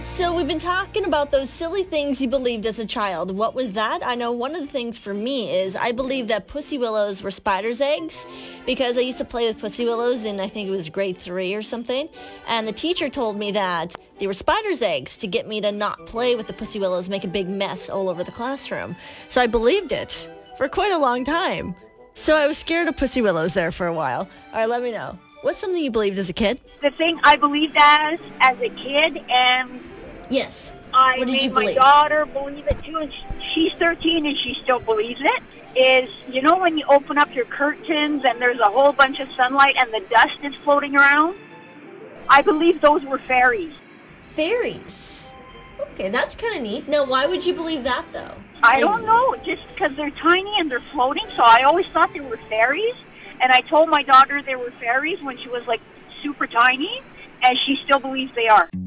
So we've been talking about those silly things you believed as a child. What was that? I know one of the things for me is I believe that pussy willows were spiders' eggs because I used to play with pussy willows in I think it was grade 3 or something. And the teacher told me that they were spiders' eggs to get me to not play with the pussy willows, make a big mess all over the classroom. So I believed it for quite a long time. So I was scared of pussy willows there for a while. All right, let me know. What's something you believed as a kid? The thing I believed as a kid, and Yes. I What did made you my believe? daughter believe it too, and she's 13 and she still believes it, is, you know when you open up your curtains and there's a whole bunch of sunlight and the dust is floating around? I believe those were fairies. Fairies. Okay, that's kind of neat. Now, why would you believe that, though? I don't know, just because they're tiny and they're floating, so I always thought they were fairies, and I told my daughter they were fairies when she was, like, super tiny, and she still believes they are.